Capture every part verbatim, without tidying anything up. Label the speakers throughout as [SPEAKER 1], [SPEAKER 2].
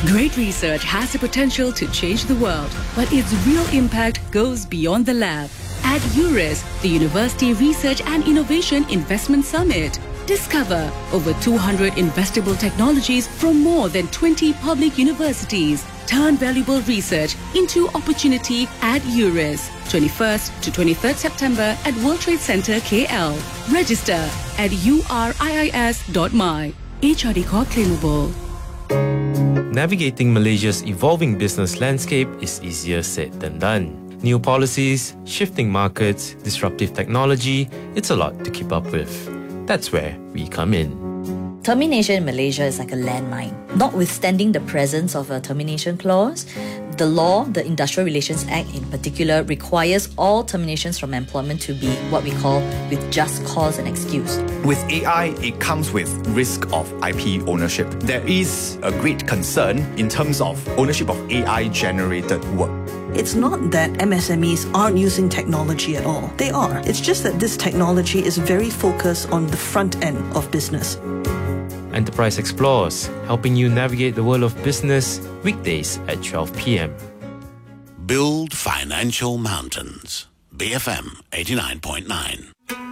[SPEAKER 1] Great research has the potential to change the world, but its real impact goes beyond the lab. At U R I S, the University Research and Innovation Investment Summit, discover over two hundred investable technologies from more than twenty public universities. Turn valuable research into opportunity at U R I S. twenty-first to twenty-third September at World Trade Center K L. Register at U R I I S dot M Y. H R D Corp claimable.
[SPEAKER 2] Navigating Malaysia's evolving business landscape is easier said than done. New policies, shifting markets, disruptive technology, it's a lot to keep up with. That's where we come in.
[SPEAKER 3] Termination in Malaysia is like a landmine. Notwithstanding the presence of a termination clause, the law, the Industrial Relations Act in particular, requires all terminations from employment to be what we call with just cause and excuse.
[SPEAKER 4] With A I, it comes with risk of I P ownership. There is a great concern in terms of ownership of A I-generated work.
[SPEAKER 5] It's not that M S M Es aren't using technology at all. They are. It's just that this technology is very focused on the front end of business.
[SPEAKER 2] Enterprise Explores, helping you navigate the world of business, weekdays at twelve p.m.
[SPEAKER 6] Build Financial Mountains. B F M eighty-nine point nine.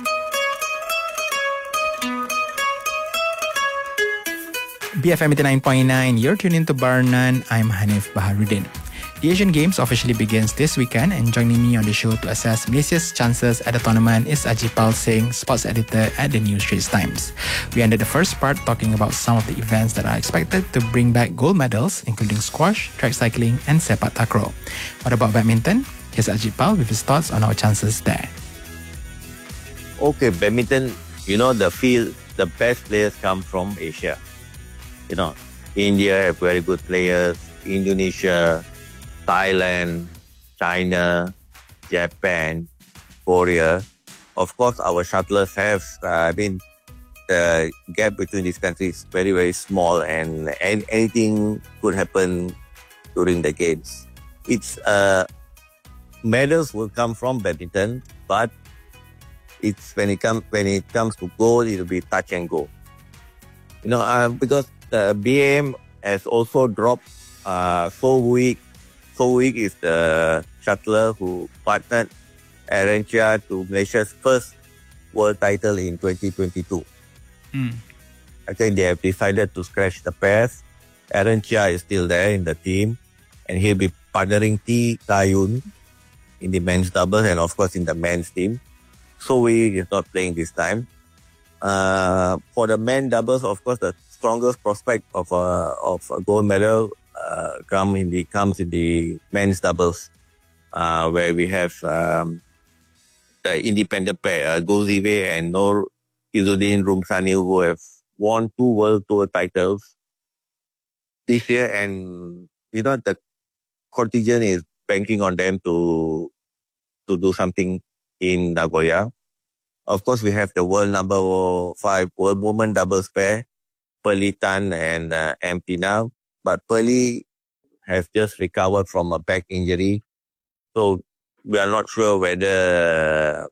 [SPEAKER 7] B F M eighty-nine point nine, you're tuned into Barnan. I'm Hanif Baharuddin. The Asian Games officially begins this weekend, and joining me on the show to assess Malaysia's chances at the tournament is Ajipal Singh, sports editor at the New Straits Times. We ended the first part talking about some of the events that are expected to bring back gold medals, including squash, track cycling, and sepak takraw. What about badminton? Here's Ajipal with his thoughts on our chances there.
[SPEAKER 8] Okay, badminton, you know, the field, the best players come from Asia. You know, India have very good players, Indonesia, Thailand, China, Japan, Korea. Of course, our shuttlers have, uh, I mean, the gap between these countries is very, very small, and, and anything could happen during the games. It's, uh, medals will come from badminton, but it's when it comes, when it comes to gold, it'll be touch and go. You know, uh, because the B A M has also dropped, uh, so weak. So Week is the shuttler who partnered Aaron Chia to Malaysia's first world title in twenty twenty-two. Mm. I think they have decided to scratch the pairs. Aaron Chia is still there in the team, and he'll be partnering T. Kayun in the men's doubles and of course in the men's team. So Week is not playing this time. Uh, for the men doubles, of course, the strongest prospect of a, of a gold medal Uh, come in the comes in the men's doubles, uh, where we have um, the independent pair, uh, Gozive and Nur Izzuddin Rumsani, who have won two World Tour titles this year, and you know the contingent is banking on them to to do something in Nagoya. Of course, we have the world number five world women doubles pair, Pearly Tan and uh, M. Tina. But Pearly has just recovered from a back injury. So we are not sure whether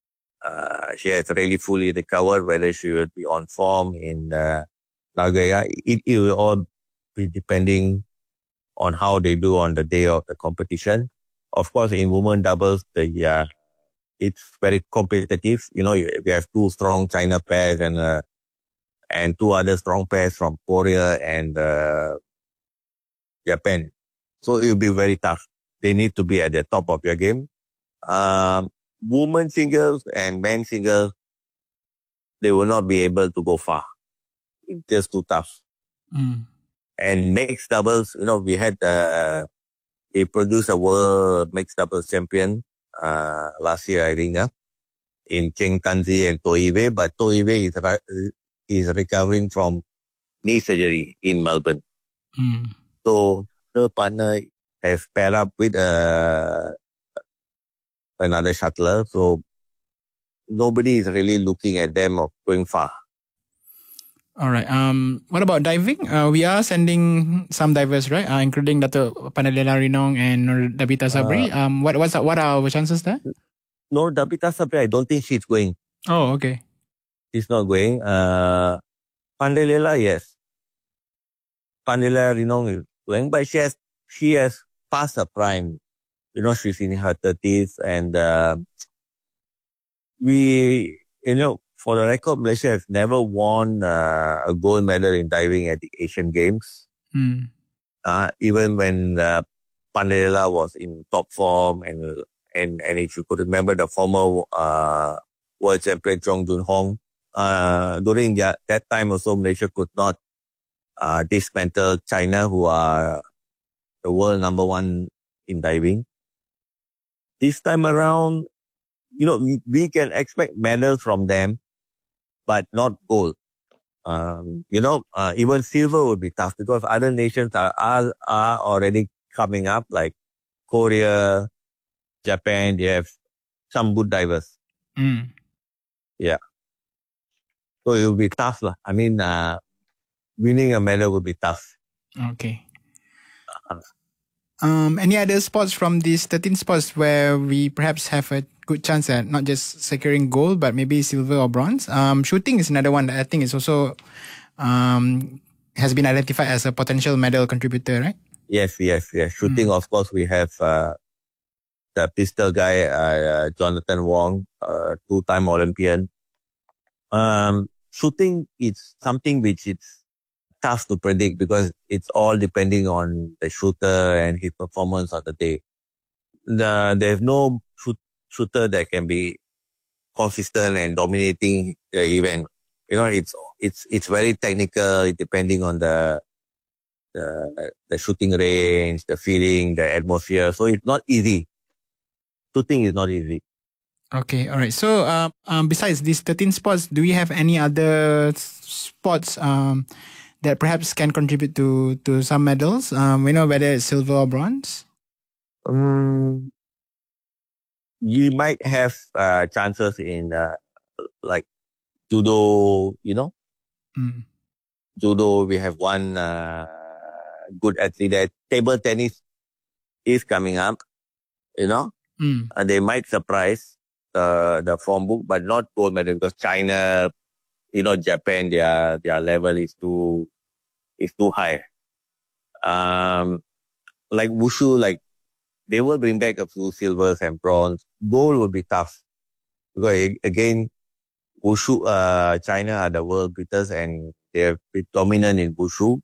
[SPEAKER 8] uh, she has really fully recovered, whether she will be on form in uh, Nagoya. It, it will all be depending on how they do on the day of the competition. Of course, in women doubles, the uh, it's very competitive. You know, we have two strong China pairs and uh, and two other strong pairs from Korea and uh, Japan. So it will be very tough. They need to be at the top of your game. Um, women singles and men singles, they will not be able to go far. It's just too tough. Mm. And mixed doubles, you know, we had, uh, they produced a world mixed doubles champion, uh, last year, I think, uh, in Cheng Tanzi and Toive, but Toive is, is recovering from knee surgery in Melbourne. Mm. So her partner has paired up with uh, another shuttler. So nobody is really looking at them or going far.
[SPEAKER 7] All right. Um, what about diving? Uh, we are sending some divers, right? Uh, including Dato' Pandalela Rinong and Nur Dabita Sabri. Uh, um, what what's what are our chances there?
[SPEAKER 8] Nur Dabita Sabri, I don't think she's going.
[SPEAKER 7] Oh, okay.
[SPEAKER 8] She's not going. Uh, Pandalela, yes. Pandalela Rinong doing, but she has she has passed her prime. You know, she's in her thirties, and uh, we, you know, for the record, Malaysia has never won uh, a gold medal in diving at the Asian Games.
[SPEAKER 7] Mm.
[SPEAKER 8] Uh, even when uh, Pandela was in top form, and and and if you could remember the former uh, world champion Chong Jun Hong, uh, during that, that time also Malaysia could not uh, dismantle China, who are the world number one in diving. This time around, you know, we, we can expect medals from them, but not gold. Um, you know, uh, even silver would be tough because other nations are, are are already coming up, like Korea, Japan. They have some good divers.
[SPEAKER 7] Mm.
[SPEAKER 8] Yeah. So it will be tough. Lah. I mean, uh, winning a medal will be tough.
[SPEAKER 7] Okay.
[SPEAKER 8] Uh,
[SPEAKER 7] Um, any other sports from these thirteen sports where we perhaps have a good chance at not just securing gold, but maybe silver or bronze? Um, shooting is another one that I think is also um, has been identified as a potential medal contributor, right?
[SPEAKER 8] Yes, yes, yes. Shooting, mm. of course, we have uh, the pistol guy, uh, Jonathan Wong, uh, two-time Olympian. Um, shooting is something which it's tough to predict because it's all depending on the shooter and his performance of the day. The, there's no shoot, shooter that can be consistent and dominating the event. You know, it's it's it's very technical, depending on the the the shooting range, the feeling, the atmosphere. So it's not easy. Shooting is not easy.
[SPEAKER 7] Okay, all right. So, uh, um, besides these thirteen sports, do we have any other sports um? that perhaps can contribute to, to some medals? Um, we know whether it's silver or bronze?
[SPEAKER 8] Um, you might have uh, chances in uh, like judo, you know?
[SPEAKER 7] Mm.
[SPEAKER 8] Judo, we have one uh, good athlete there. Table tennis is coming up, you know?
[SPEAKER 7] Mm.
[SPEAKER 8] Uh, they might surprise the, the form book, but not gold medal because China, you know, Japan, their their level is too is too high. Um, like wushu, like they will bring back a few silvers and bronze. Gold will be tough because again, wushu, uh, China are the world beaters and they're dominant in wushu.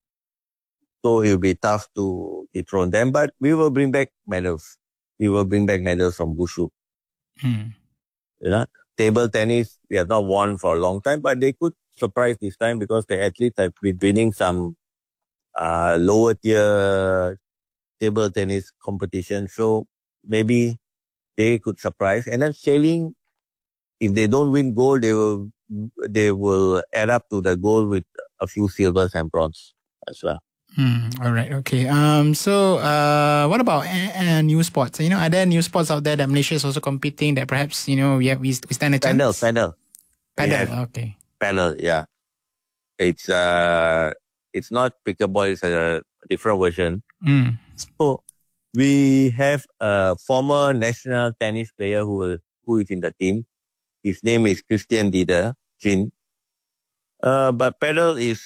[SPEAKER 8] So it will be tough to dethrone them, but we will bring back medals. We will bring back medals from wushu.
[SPEAKER 7] Hmm.
[SPEAKER 8] You know, table tennis, we have not won for a long time, but they could surprise this time because the athletes have been winning some uh, lower tier table tennis competition. So maybe they could surprise. And then sailing, if they don't win gold, they will they will add up to the gold with a few silvers and bronze as well.
[SPEAKER 7] Hmm. All right. Okay. Um. So, uh, what about uh, new sports? You know, are there new sports out there that Malaysia is also competing that perhaps you know we have we, we stand a chance?
[SPEAKER 8] Paddle, paddle,
[SPEAKER 7] paddle. Okay.
[SPEAKER 8] Paddle. Yeah. It's uh, it's not pickleball. It's a different version.
[SPEAKER 7] Mm.
[SPEAKER 8] So we have a former national tennis player who will, who is in the team. His name is Christian Dieder Jin. Uh, but paddle is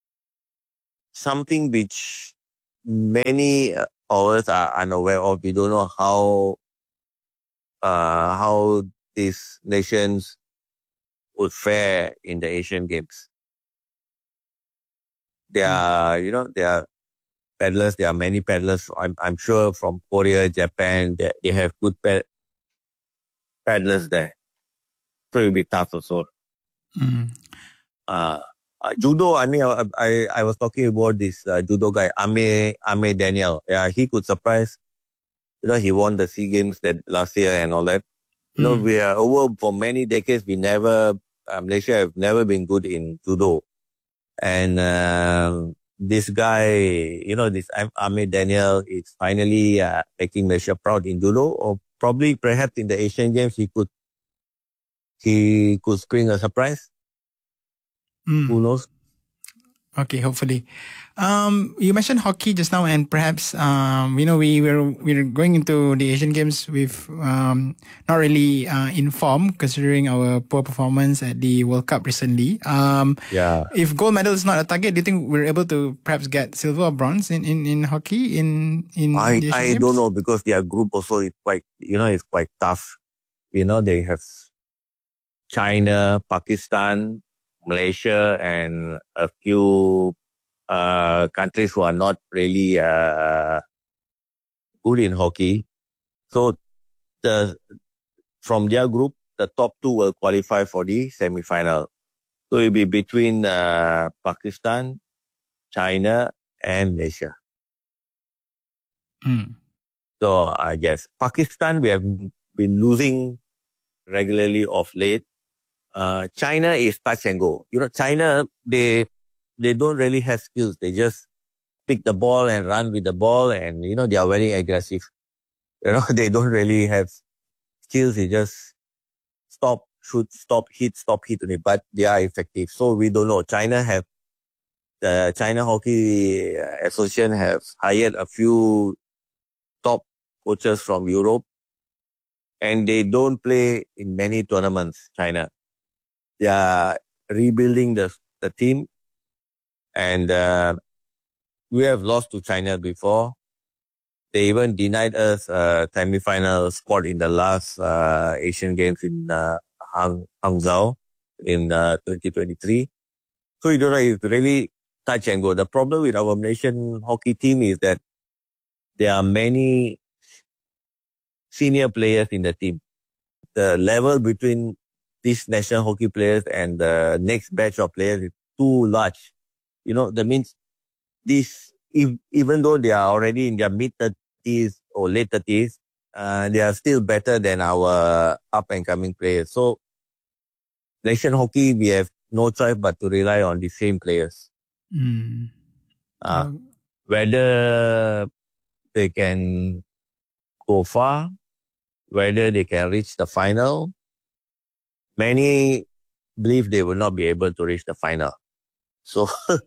[SPEAKER 8] something which many of us are unaware of. We don't know how uh, how these nations would fare in the Asian Games. There are, you know, there are paddlers. There are many paddlers. I'm I'm sure from Korea, Japan, they, they have good pad, paddlers there. So it'll be tough also.
[SPEAKER 7] Mm.
[SPEAKER 8] Uh, Uh, judo, I mean, I, I I was talking about this uh, judo guy, Ame Ame Daniel. Yeah, he could surprise. You know, he won the SEA Games that last year and all that. You know,
[SPEAKER 7] Mm.
[SPEAKER 8] we are over for many decades. We never, uh, Malaysia have never been good in judo. And uh, this guy, you know, this Ame Daniel is finally uh, making Malaysia proud in judo. Or probably, perhaps in the Asian Games, he could he could spring a surprise.
[SPEAKER 7] Mm.
[SPEAKER 8] Who knows?
[SPEAKER 7] Okay, hopefully. Um, you mentioned hockey just now, and perhaps um, you know we we're we're going into the Asian Games with um, not really uh, informed, considering our poor performance at the World Cup recently. Um,
[SPEAKER 8] Yeah.
[SPEAKER 7] If gold medal is not a target, do you think we're able to perhaps get silver or bronze in, in, in hockey in in
[SPEAKER 8] I,
[SPEAKER 7] the Asian
[SPEAKER 8] I
[SPEAKER 7] Games?
[SPEAKER 8] don't know because their group also is quite, you know, it's quite tough. You know, they have China, Pakistan, Malaysia, and a few uh, countries who are not really uh, good in hockey. So the from their group, the top two will qualify for the semi-final. So it'll be between uh, Pakistan, China, and Malaysia.
[SPEAKER 7] Mm.
[SPEAKER 8] So I guess Pakistan, we have been losing regularly of late. Uh, China is touch and go. You know, China, they they don't really have skills. They just pick the ball and run with the ball, and you know they are very aggressive. You know, they don't really have skills. They just stop, shoot, stop, hit, stop, hit only. But they are effective. So we don't know. China have the China Hockey Association have hired a few top coaches from Europe, and they don't play in many tournaments. China. They are rebuilding the the team, and uh, we have lost to China before. They even denied us a semi-final spot in the last uh, Asian Games in uh, Hang, Hangzhou in uh, twenty twenty-three. So you don't know, it's really touch and go. The problem with our Malaysian hockey team is that there are many senior players in the team. The level between these national hockey players and the next batch of players is too large. You know, that means this, if, even though they are already in their mid-thirties or late thirties, uh, they are still better than our up-and-coming players. So, Malaysian hockey, we have no choice but to rely on the same players.
[SPEAKER 7] Mm.
[SPEAKER 8] Uh,
[SPEAKER 7] Um,
[SPEAKER 8] whether they can go far, whether they can reach the final, many believe they will not be able to reach the final. So,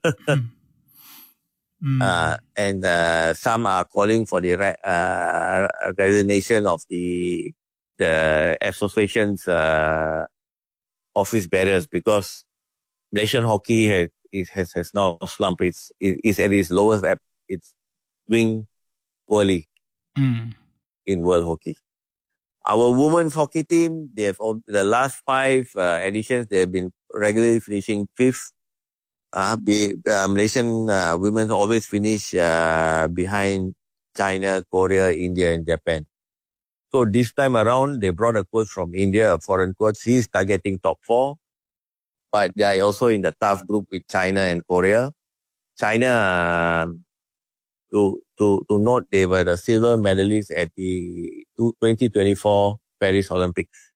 [SPEAKER 7] mm.
[SPEAKER 8] uh, and uh, some are calling for the re- uh, resignation of the the association's uh, office bearers because Malaysian hockey has it has, has now slumped. It's it is at its lowest. Ep- it's doing poorly
[SPEAKER 7] Mm.
[SPEAKER 8] in world hockey. Our women's hockey team, they have all, the last five uh, editions, they have been regularly finishing fifth. Uh, be, uh, Malaysian uh, women always finish uh, behind China, Korea, India, and Japan. So this time around, they brought a coach from India, a foreign coach. He's targeting top four, but they are also in the tough group with China and Korea. China, uh, to to to note, they were the silver medalists at the twenty twenty-four Paris Olympics.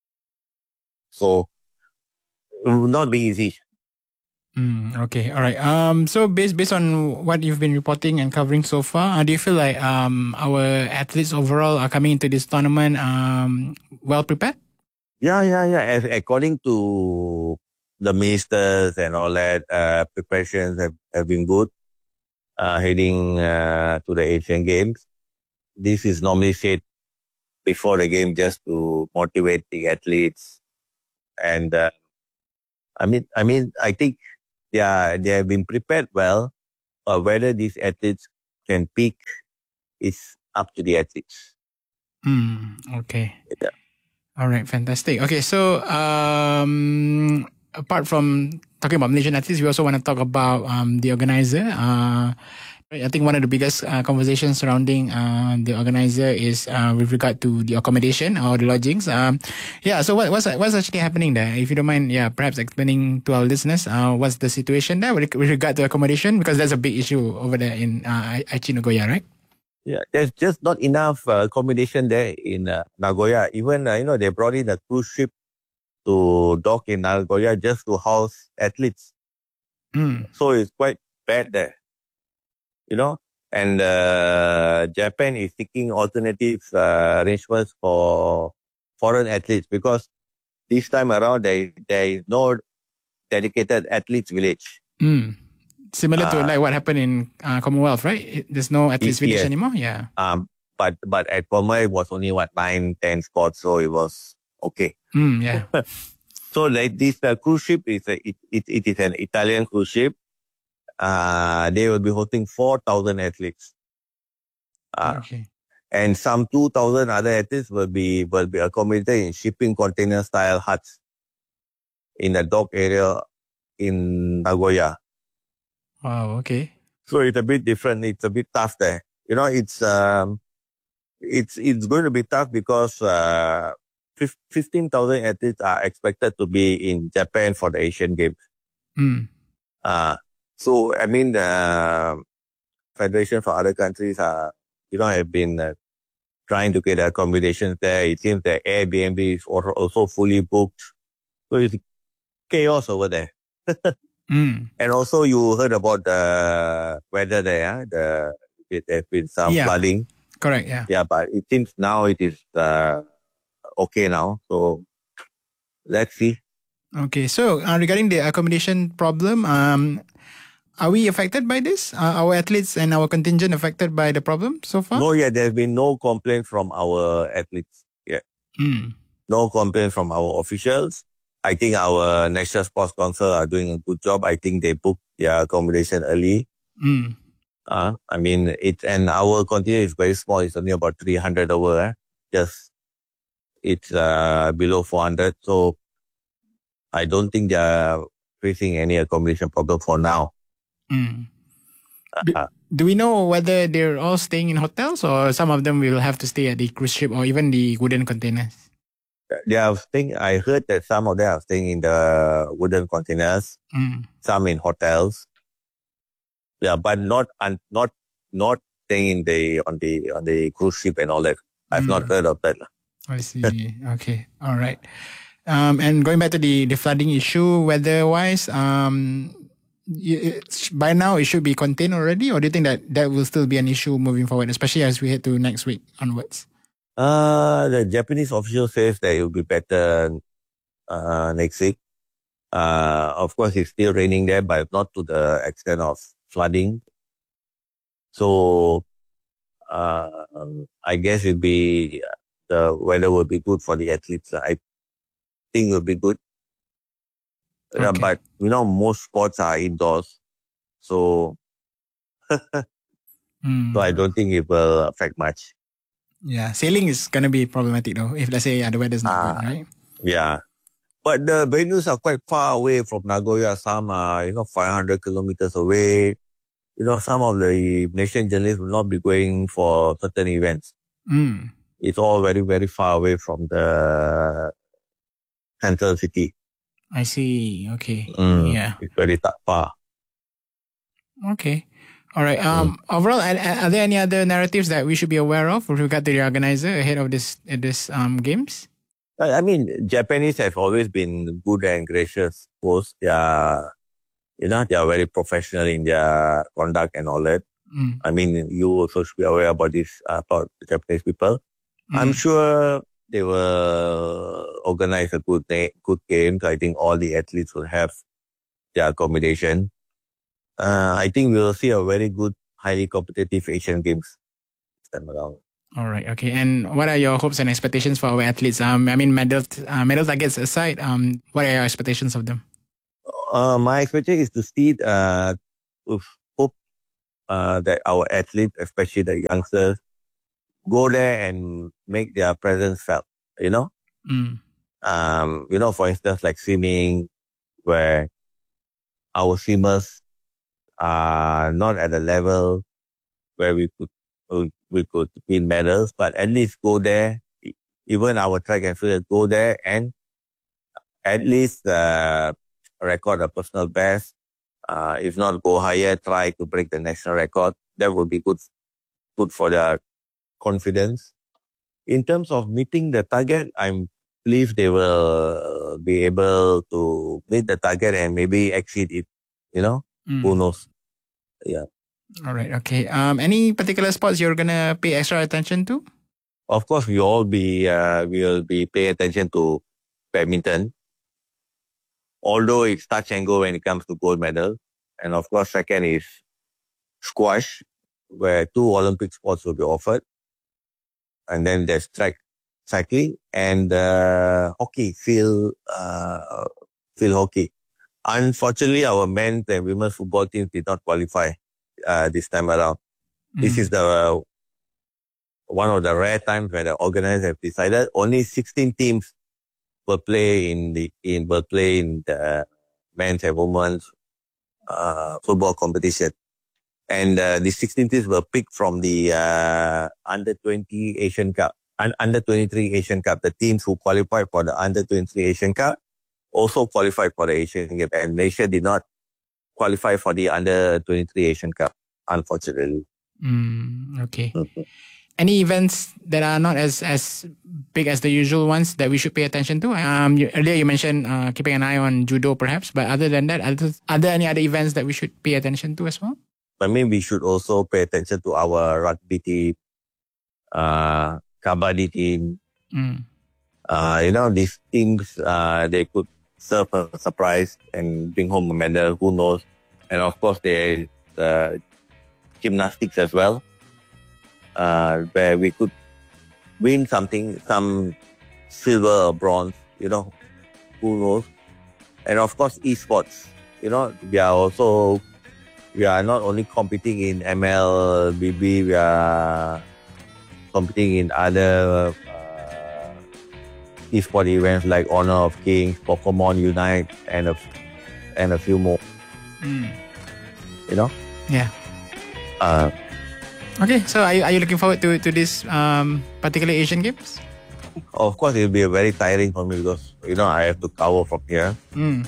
[SPEAKER 8] So it will not be easy.
[SPEAKER 7] Mm, okay, all right. Um, so based based on what you've been reporting and covering so far, uh, do you feel like um our athletes overall are coming into this tournament um well prepared?
[SPEAKER 8] Yeah, yeah, yeah. As, according to the ministers and all that, uh, preparations have, have been good. Uh, heading uh, to the Asian Games. This is normally said before the game just to motivate the athletes. And uh, I mean, I mean, I think they are, they have been prepared well. Uh, whether these athletes can peak is up to the athletes.
[SPEAKER 7] Mm, okay.
[SPEAKER 8] Yeah.
[SPEAKER 7] All right, fantastic. Okay, so um, apart from talking about Malaysian athletes, we also want to talk about um, the organizer. Uh, I think one of the biggest uh, conversations surrounding uh, the organizer is uh, with regard to the accommodation or the lodgings. Um, yeah, so what, what's what's actually happening there? If you don't mind, yeah, perhaps explaining to our listeners uh, what's the situation there with, with regard to accommodation, because that's a big issue over there in uh, Aichi Nagoya, right?
[SPEAKER 8] Yeah, there's just not enough uh, accommodation there in uh, Nagoya. Even, uh, you know, they brought in a cruise ship to dock in Nagoya just to house athletes.
[SPEAKER 7] Mm.
[SPEAKER 8] So it's quite bad there, you know. And uh, Japan is seeking alternative uh, arrangements for foreign athletes because this time around there, there is no dedicated athletes village.
[SPEAKER 7] Mm. Similar to
[SPEAKER 8] Uh,
[SPEAKER 7] like what happened in uh, Commonwealth, right? It- There's no athletes
[SPEAKER 8] Yes.
[SPEAKER 7] village anymore. Yeah.
[SPEAKER 8] Um, but but at Commonwealth it was only what nine, ten spots, so it was okay.
[SPEAKER 7] Mm, yeah.
[SPEAKER 8] So like this uh, cruise ship is a, it, it it is an Italian cruise ship. Uh, they will be hosting four thousand athletes. Uh,
[SPEAKER 7] Okay.
[SPEAKER 8] and some two thousand other athletes will be will be accommodated in shipping container style huts in the dock area in Nagoya.
[SPEAKER 7] Wow. Okay.
[SPEAKER 8] So it's a bit different. It's a bit tough there. You know, it's um, it's it's going to be tough because uh, fifteen thousand athletes are expected to be in Japan for the Asian Games.
[SPEAKER 7] Mm.
[SPEAKER 8] Uh, so I mean, the federation for other countries are, you know, have been uh, trying to get accommodations there. It seems that Airbnb is also also fully booked. So it's chaos over there.
[SPEAKER 7] Mm.
[SPEAKER 8] And also you heard about the weather there, huh? the it, there's been some
[SPEAKER 7] Yeah.
[SPEAKER 8] flooding.
[SPEAKER 7] Correct. Yeah.
[SPEAKER 8] Yeah, but it seems now it is uh, okay now. So let's see.
[SPEAKER 7] Okay. So uh, regarding the accommodation problem, um, are we affected by this? Are our athletes and our contingent affected by the problem so far?
[SPEAKER 8] No, yeah, there's been no complaint from our athletes. Yeah,
[SPEAKER 7] Mm.
[SPEAKER 8] no complaint from our officials. I think our National Sports Council are doing a good job. I think they booked their accommodation early.
[SPEAKER 7] Mm.
[SPEAKER 8] Uh, I mean, it and our contingent is very small. It's only about three hundred over. Eh? Just it's uh, below four hundred. So I don't think they are facing any accommodation problem for now.
[SPEAKER 7] Mm. Do,
[SPEAKER 8] Uh,
[SPEAKER 7] do we know whether they're all staying in hotels or some of them will have to stay at the cruise ship or even the wooden containers?
[SPEAKER 8] they are staying. I heard that some of them are staying in the wooden containers,
[SPEAKER 7] Mm.
[SPEAKER 8] some in hotels. Yeah, but not and not not staying in the on the on the cruise ship and all that. I've not
[SPEAKER 7] Mm.
[SPEAKER 8] heard of that.
[SPEAKER 7] I see. Okay. All right. Um, and going back to the, the flooding issue, weather-wise, um, y- it's, by now it should be contained already, or do you think that that will still be an issue moving forward, especially as we head to next week onwards?
[SPEAKER 8] Uh, the Japanese official says that it will be better uh, next week. Uh, of course, it's still raining there, but not to the extent of flooding. So, uh, I guess it'll be the weather will be good for the athletes. I think it will be good. Uh,
[SPEAKER 7] Okay.
[SPEAKER 8] but you know, most sports are indoors, so
[SPEAKER 7] Mm.
[SPEAKER 8] so I don't think it will affect much.
[SPEAKER 7] Yeah, sailing is gonna be problematic though. If let's say yeah, the weather's not
[SPEAKER 8] Ah.
[SPEAKER 7] good, right?
[SPEAKER 8] Yeah. But the venues are quite far away from Nagoya. Some are, you know, five hundred kilometers away. You know, some of the nation journalists will not be going for certain events.
[SPEAKER 7] Mm.
[SPEAKER 8] It's all very, very far away from the central city.
[SPEAKER 7] I see. Okay.
[SPEAKER 8] Mm.
[SPEAKER 7] Yeah.
[SPEAKER 8] It's very ta- far.
[SPEAKER 7] Okay. All right. Um. Overall, are, are there any other narratives that we should be aware of with regard to the organizer ahead of this uh, this um games?
[SPEAKER 8] I I mean, Japanese have always been good and gracious. Post, they are, you know, they are very professional in their conduct and all that.
[SPEAKER 7] Mm.
[SPEAKER 8] I mean, you also should be aware about this, uh, about the Japanese people. I'm
[SPEAKER 7] Mm.
[SPEAKER 8] sure they will organize a good na- good game. So I think all the athletes will have their accommodation. Uh, I think we will see a very good, highly competitive Asian Games this time around.
[SPEAKER 7] All right. Okay. And what are your hopes and expectations for our athletes? Um. I mean, medal uh, medal targets aside, um, what are your expectations of them?
[SPEAKER 8] Uh, my expectation is to see, uh, with hope, uh, that our athletes, especially the youngsters, go there and make their presence felt. You know,
[SPEAKER 7] Mm.
[SPEAKER 8] um, you know, for instance, like swimming, where our swimmers are not at a level where we could we, we could win medals, but at least go there. E- Even our track and field go there and at least uh, record a personal best. Uh, if not go higher, try to break the national record. That would be good, good for their confidence. In terms of meeting the target, I believe they will be able to meet the target and maybe exceed it. You know,
[SPEAKER 7] Mm.
[SPEAKER 8] who knows? Yeah.
[SPEAKER 7] All right. Okay. Um. Any particular sports you're gonna pay extra attention to?
[SPEAKER 8] Of course, we all be uh, we will be pay attention to badminton. Although it's touch and go when it comes to gold medal, And of course, second is squash, where two Olympic sports will be offered. And then there's track cycling and uh, hockey, field, uh, field hockey. Unfortunately, our men's and women's football teams did not qualify uh, this time around. Mm. This is the uh, one of the rare times where the organizers have decided only sixteen teams will play in the in will play in the men's and women's uh, football competition, and uh, the sixteen teams were picked from the uh, under twenty Asian Cup and under twenty-three Asian Cup. The teams who qualified for the under twenty-three Asian Cup also qualified for the Asian Games, and Malaysia did not qualify for the under twenty-three Asian Cup, unfortunately.
[SPEAKER 7] Mm, okay. Any events that are not as, as big as the usual ones that we should pay attention to? Um, you, earlier you mentioned uh, keeping an eye on judo, perhaps, but other than that, are there, are there any other events that we should pay attention to as well?
[SPEAKER 8] I mean, we should also pay attention to our rugby team, uh, kabaddi team.
[SPEAKER 7] Mm.
[SPEAKER 8] Uh, you know, these teams, uh, they could serve a surprise and bring home a medal, who knows. And of course, there's uh, gymnastics as well, uh, where we could win something, some silver or bronze, you know, who knows. And of course, esports, you know, we are also, we are not only competing in M L B B, we are competing in other esports events like Honor of Kings, Pokemon Unite, and a, and a few more.
[SPEAKER 7] Mm.
[SPEAKER 8] You know?
[SPEAKER 7] Yeah.
[SPEAKER 8] Uh,
[SPEAKER 7] okay, so are you, are you looking forward to, to this um, particular Asian Games?
[SPEAKER 8] Of course, it will be very tiring for me because, you know, I have to cover from here.
[SPEAKER 7] Mm.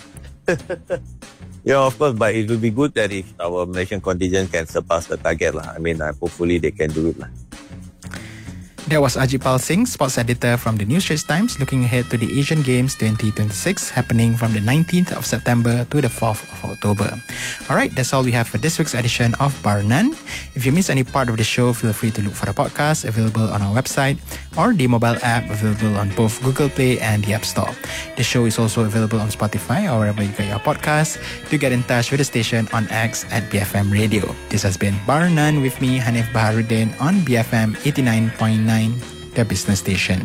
[SPEAKER 8] Yeah, of course, but it will be good that if our Malaysian contingent can surpass the target. La. I mean, uh, hopefully they can do it. La.
[SPEAKER 7] That was Ajit Pal Singh, sports editor from the New Straits Times, looking ahead to the Asian Games twenty twenty-six happening from the nineteenth of September to the fourth of October. Alright, that's all we have for this week's edition of Bar None. If you miss any part of the show, feel free to look for the podcast available on our website or the mobile app available on both Google Play and the App Store. The show is also available on Spotify or wherever you get your podcasts. To get in touch with the station on X at B F M Radio. This has been Bar None with me, Hanif Baharuddin, on B F M eighty-nine point nine. The business station.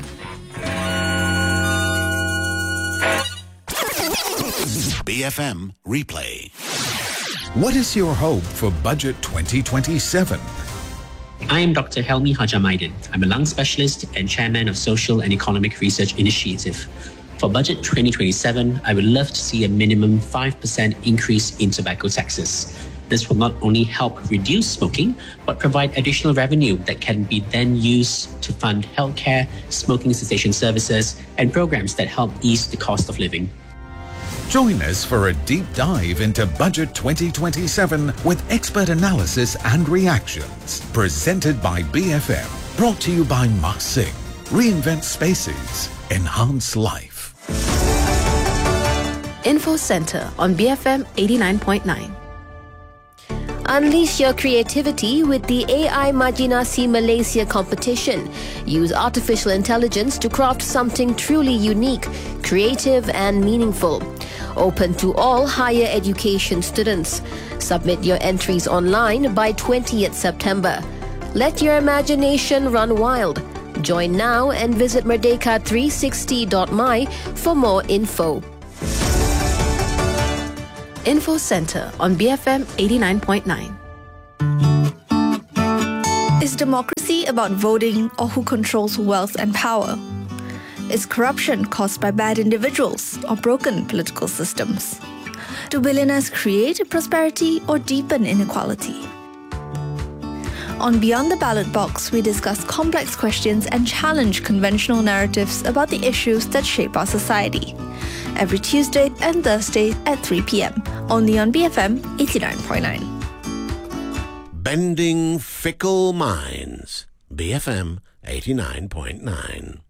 [SPEAKER 6] B F M Replay.
[SPEAKER 9] What is your hope for Budget twenty twenty-seven?
[SPEAKER 10] I am Doctor Helmi Hajamaidin. I'm a lung specialist and chairman of Social and Economic Research Initiative. For Budget twenty twenty-seven, I would love to see a minimum five percent increase in tobacco taxes. This will not only help reduce smoking, but provide additional revenue that can be then used to fund healthcare, smoking cessation services, and programs that help ease the cost of living.
[SPEAKER 9] Join us for a deep dive into Budget twenty twenty-seven with expert analysis and reactions. Presented by B F M. Brought to you by Mas Singh. Reinvent spaces. Enhance life.
[SPEAKER 11] Info Center on B F M eighty-nine point nine.
[SPEAKER 12] Unleash your creativity with the A I Majinasi Malaysia competition. Use artificial intelligence to craft something truly unique, creative and meaningful. Open to all higher education students. Submit your entries online by twentieth September. Let your imagination run wild. Join now and visit merdeka three sixty dot my for more info.
[SPEAKER 11] Info Center on B F M eighty-nine point nine.
[SPEAKER 13] Is democracy about voting or who controls wealth and power? Is corruption caused by bad individuals or broken political systems? Do billionaires create prosperity or deepen inequality? On Beyond the Ballot Box, we discuss complex questions and challenge conventional narratives about the issues that shape our society. Every Tuesday and Thursday at three p.m. only on B F M eighty-nine point nine.
[SPEAKER 6] Bending fickle minds. B F M eighty-nine point nine.